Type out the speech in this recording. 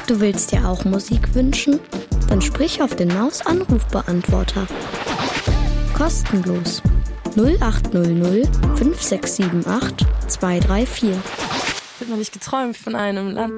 Du willst dir auch Musik wünschen? Dann sprich auf den Maus-Anrufbeantworter. Kostenlos. 0800 5678 234. Ich habe noch nicht geträumt von einem Land.